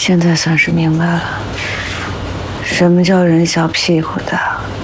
现在算是明白了，什么叫人小屁股大。